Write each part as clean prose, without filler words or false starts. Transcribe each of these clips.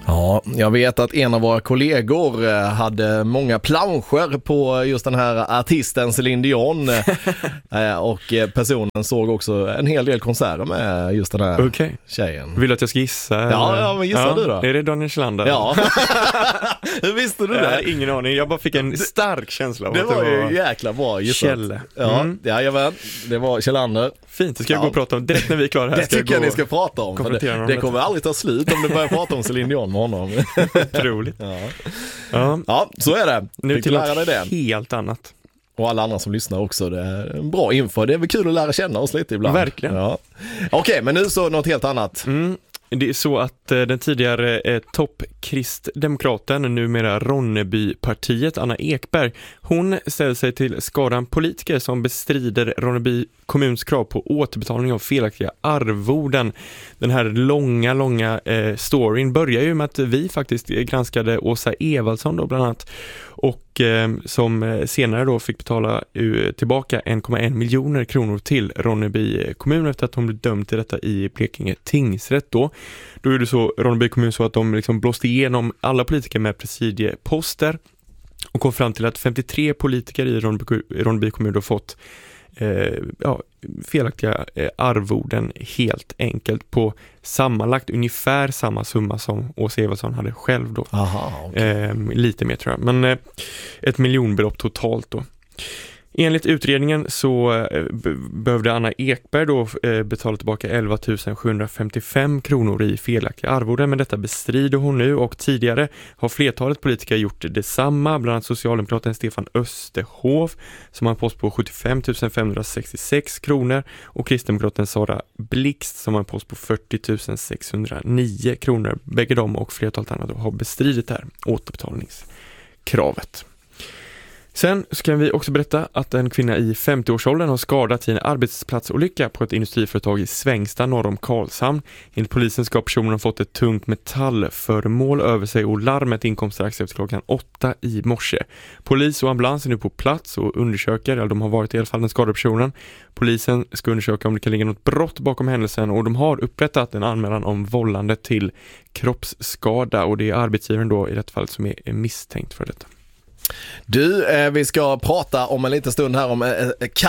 Ja, jag vet att en av våra kollegor hade många planscher på just den här artisten Céline Dion och personen såg också en hel del konserter med just den här tjejen. Vill du att jag ska gissa? Ja, men gissa du då. Är det Daniel Kjellander? Ja. Hur visste du det? Ingen aning, jag bara fick en stark känsla av det att det var ju jäkla bra gissat. Kjelle. Ja, jag vet. Det var Kjellander. Fint, det ska jag gå och prata om direkt när vi är klara här. Det tycker jag ni ska prata om. Det kommer aldrig ta slut om du börjar prata om Céline Dion med honom. Otroligt. Ja, så är det. Nu till något helt annat. Och alla andra som lyssnar också. Det är en bra info. Det är väl kul att lära känna oss lite ibland. Verkligen. Ja. Okej, men nu så något helt annat. Det är så att den tidigare toppkristdemokraten, numera Ronnebypartiet, Anna Ekberg, hon ställer sig till skaran politiker som bestrider Ronneby kommuns krav på återbetalning av felaktiga arvoden. Den här långa storyn börjar ju med att vi faktiskt granskade Åsa Evaldsson då bland annat, och som senare då fick betala tillbaka 1,1 miljoner kronor till Ronneby kommun efter att hon blev dömd till detta i Blekinge tingsrätt då. Då är det så, Ronneby kommun, så att de liksom blåste igenom alla politiker med presidieposter och kom fram till att 53 politiker i Ronneby kommun har fått felaktiga arvoden helt enkelt på sammanlagt ungefär samma summa som Åsa Evaldsson hade själv då. Aha, okay. Lite mer tror jag, men ett miljonbelopp totalt då. Enligt utredningen så behövde Anna Ekberg då betala tillbaka 11 755 kronor i felaktiga arvoden, men detta bestrider hon nu, och tidigare har flertalet politiker gjort detsamma, bland annat socialdemokraten Stefan Österhof som har en post på 75 566 kronor och kristdemokraten Sara Blixt som har en post på 40 609 kronor. Bägge de och flertalet andra har bestridit det här återbetalningskravet. Sen ska vi också berätta att en kvinna i 50-årsåldern har skadats i en arbetsplatsolycka på ett industriföretag i Svängsta norr om Karlshamn. Enligt polisen ska personen ha fått ett tungt metallföremål över sig och larmet inkom strax efter klockan 8 i morse. Polis och ambulans är nu på plats och undersöker, eller de har varit i alla fall, den skadade personen. Polisen ska undersöka om det kan ligga något brott bakom händelsen, och de har upprättat en anmälan om vållande till kroppsskada, och det är arbetsgivaren då i detta fall som är misstänkt för detta. Du, vi ska prata om en liten stund här om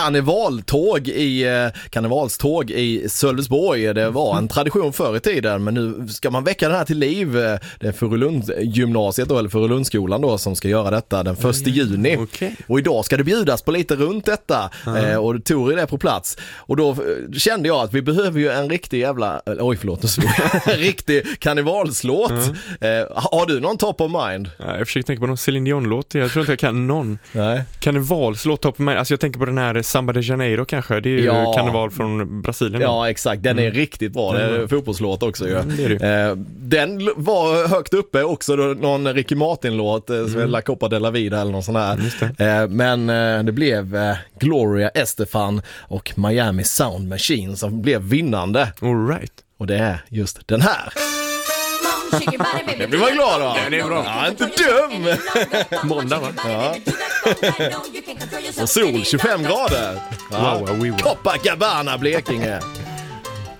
karnevalståg i Sölvesborg. Det var en tradition förr i tiden, men nu ska man väcka den här till liv. Det är Furulundsgymnasiet då, eller Furulundsskolan då, som ska göra detta den 1 juni. Okay. Och idag ska det bjudas på lite runt detta, och tog det på plats. Och då kände jag att vi behöver ju en riktig jävla, en riktig karnevalslåt. Har du någon top of mind? Ja, jag försöker tänka på någon Céline Dion-låt. Jag tror inte jag kan någon. Nej. Karnevalslåt top of mind. Alltså jag tänker på den här Samba de Janeiro kanske. Det är ju karneval från Brasilien. Ja, exakt. Den är riktigt bra. Det är fotbollslåt också. Ja. Den var högt uppe också då, någon Ricky Martin-låt, La Copa de la Vida eller någon sån här. Men det blev Gloria Estefan och Miami Sound Machine som blev vinnande. All right. Och det är just den här. Det blir man glad då. Det är bra. Ja, inte dum. Måndag, va? Ja. Och sol, 25 grader. Ja. Wow. Copacabana, Blekinge.